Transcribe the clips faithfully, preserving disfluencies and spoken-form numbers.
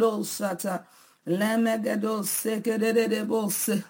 Sata Lemegado Sekedede Bose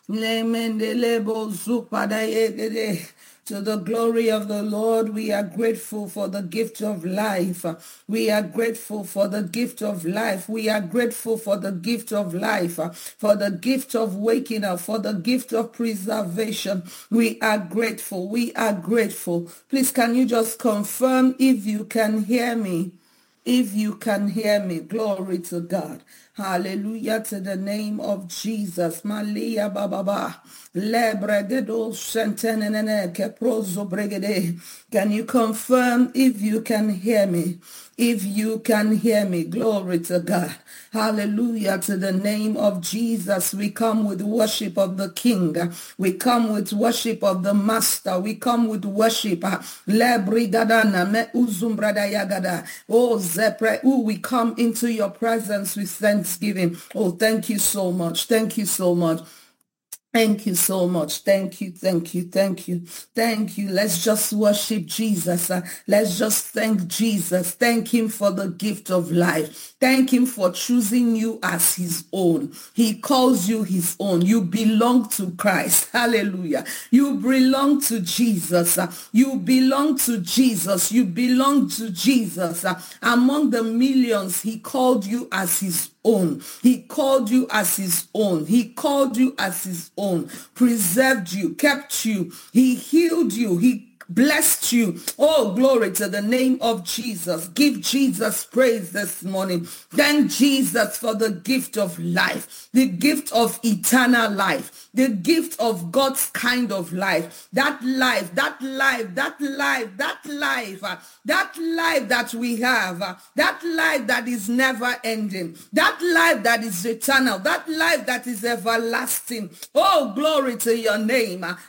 Lemendelebo Zupadayegede. To the glory of the Lord, we are grateful for the gift of life. We are grateful for the gift of life. We are grateful for the gift of life, for the gift of waking up, for the gift of preservation. We are grateful. We are grateful. Please, can you just confirm if you can hear me? If you can hear me, glory to God. Hallelujah to the name of Jesus. Malia bababa. Lebregedo sentenene keprozo bregede. Can you confirm if you can hear me? If you can hear me, glory to God. Hallelujah to the name of Jesus. We come with worship of the King. We come with worship of the Master. We come with worship. Lebrigadana me uzumbrada yagada. Oh zepre. Oh, we come into your presence with thanksgiving. Oh, thank you so much. Thank you so much. Thank you so much. Thank you, thank you, thank you, thank you. Let's just worship Jesus. Uh, let's just thank Jesus. Thank him for the gift of life. Thank him for choosing you as his own. He calls you his own. You belong to Christ. Hallelujah. You belong to Jesus. Uh, you belong to Jesus. You belong to Jesus. Uh, among the millions, he called you as his own. He called you as his own. He called you as his own, preserved you, kept you. He healed you. He blessed you. Oh, glory to the name of Jesus. Give Jesus praise this morning. Thank Jesus for the gift of life, the gift of eternal life, the gift of God's kind of life. That life, that life, that life, that life, uh, that life that we have, uh, that life that is never ending, that life that is eternal, that life that is everlasting. Oh, glory to your name. Uh,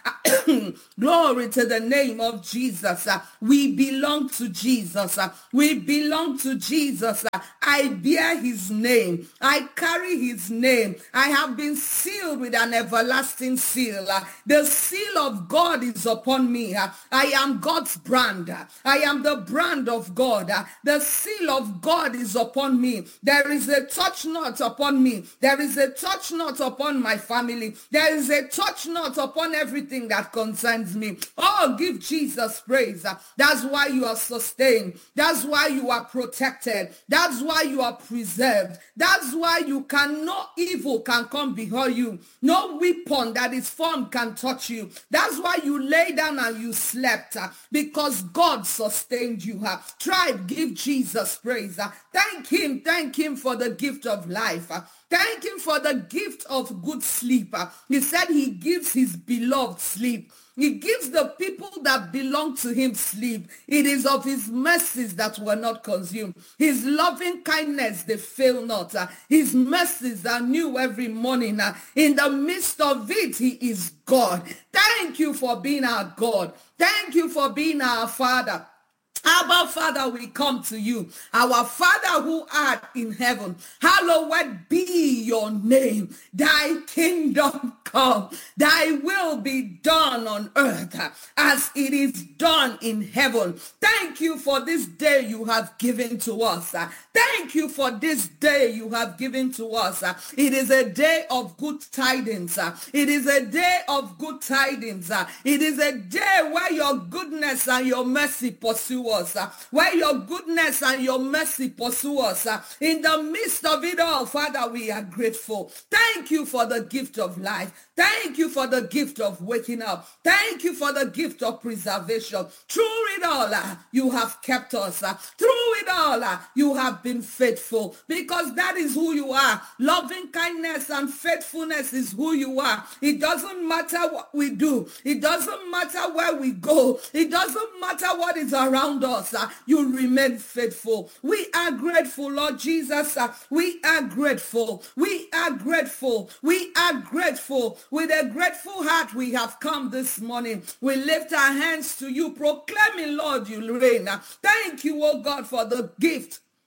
glory to the name of Jesus. Uh, we belong to Jesus. Uh, we belong to Jesus. Uh, I bear his name. I carry his name. I have been sealed with an everlasting seal. Uh, the seal of God is upon me. Uh, I am God's brand. Uh, I am the brand of God. Uh, the seal of God is upon me. There is a touch not upon me. There is a touch not upon my family. There is a touch not upon everything that concerns me. Oh, give Jesus praise. Uh, that's why you are sustained. That's why you are protected. That's why you are preserved. That's why you can, no evil can come before you. No weapon that is formed can touch you. That's why you lay down and you slept, uh, because God sustained you. Uh. Tribe, give Jesus praise. Uh. Thank him. Thank him for the gift of life. Uh. Thank him for the gift of good sleep. Uh. He said he gives his beloved sleep. He gives the people that belong to him sleep. It is of his mercies that were not consumed. His loving kindness, they fail not. Uh, his mercies are new every morning. Uh, in the midst of it, he is God. Thank you for being our God. Thank you for being our Father. Abba, Father, we come to you. Our Father who art in heaven, hallowed be your name. Thy kingdom come. Thy will be done on earth as it is done in heaven. Thank you for this day you have given to us. Thank you for this day you have given to us. It is a day of good tidings. It is a day of good tidings. It is a day where your goodness and your mercy pursue us. Where your goodness and your mercy pursue us. In the midst of it all, Father, we are grateful. Thank you for the gift of life. Thank you for the gift of waking up. Thank you for the gift of preservation. Through it all, uh, you have kept us. Uh, through it all, uh, you have been faithful, because that is who you are. Loving kindness and faithfulness is who you are. It doesn't matter what we do. It doesn't matter where we go. It doesn't matter what is around us. Uh, you remain faithful. We are grateful, Lord Jesus. Uh, we are grateful. We are grateful. We are grateful. With a grateful heart, we have come this morning. We lift our hands to you, proclaiming, Lord, you reign. Thank you, oh God, for the gift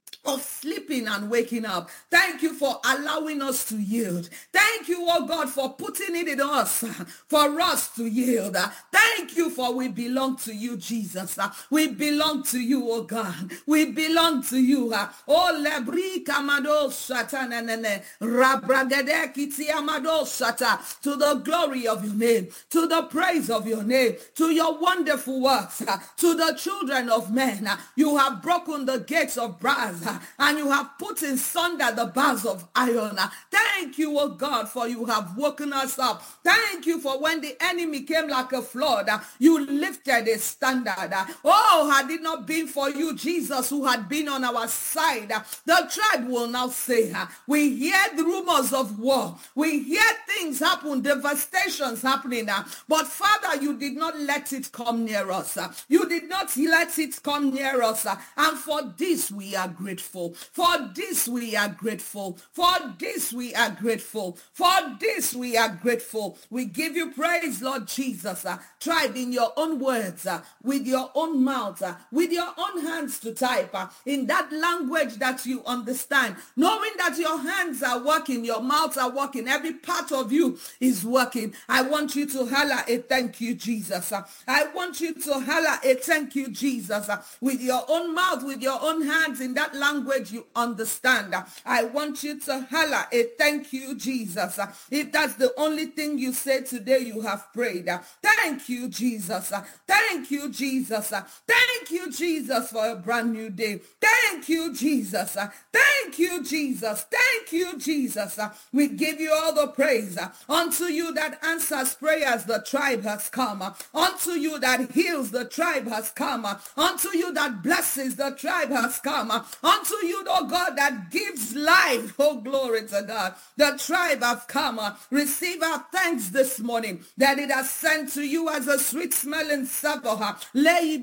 of sleeping and waking up. Thank you for allowing us to yield. Thank you, oh God, for putting it in us, for us to yield. Thank you for we belong to you, Jesus. We belong to you, oh God. We belong to you. Oh, lebri kamado shata nenene, rabragade kiti amado shata, to the glory of your name, to the praise of your name, to your wonderful works, to the children of men. You have broken the gates of brass, and you have put in sunder the bars of iron. Thank you, oh God, for you have woken us up. Thank you for when the enemy came like a flood, you lifted a standard. Oh, had it not been for you, Jesus, who had been on our side, the tribe will now say, we hear the rumors of war. We hear things happen, devastations happening. But Father, you did not let it come near us. You did not let it come near us. And for this we are grateful. For this we are grateful. For this we are grateful. For this we are grateful. We give you praise, Lord Jesus. Uh, tribe in your own words, uh, with your own mouth, uh, with your own hands to type, uh, in that language that you understand, knowing that your hands are working, your mouths are working, every part of you is working. I want you to holler a thank you, Jesus. Uh, I want you to holler a thank you, Jesus, uh, with your own mouth, with your own hands, in that language you understand. Uh, I want you to holler a thank you, Jesus. Uh, if that's the only thing you say today, you have prayed. Uh, thank you, Jesus. Uh, thank you, Jesus. Uh, thank you, Jesus, for a brand new day. Thank you, Jesus. Uh, thank you, Jesus. Thank you, Jesus. Uh, we give you all the praise. Uh, unto you that answers prayers, the tribe has come. Uh, unto you that heals, the tribe has come. Uh, unto you that blesses, the tribe has come. Uh, unto you, oh God, that gives life. Oh, glory to God. The tribe have come. Uh, receive our thanks this morning that it has sent to you as a sweet smelling savor. Let it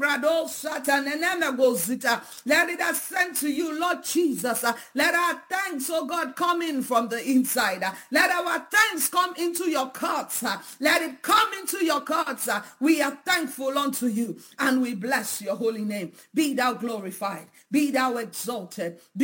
has sent to you, Lord Jesus. Uh, let our thanks, oh God, come in from the inside. Uh, let our thanks come into your courts. Uh, let it come into your courts. Uh, we are thankful unto you and we bless your holy name. Be thou glorified. Be thou exalted.